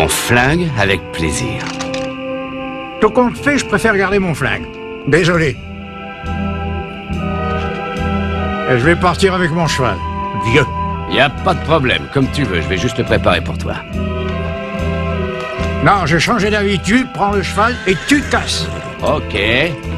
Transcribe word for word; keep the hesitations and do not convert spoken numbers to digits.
Mon flingue, avec plaisir. Tout compte fait, je préfère garder mon flingue. Désolé. Et je vais partir avec mon cheval. Vieux. Y a pas de problème, comme tu veux, je vais juste le préparer pour toi. Non, j'ai changé d'avis. Tu prends le cheval et tu te casses. Ok,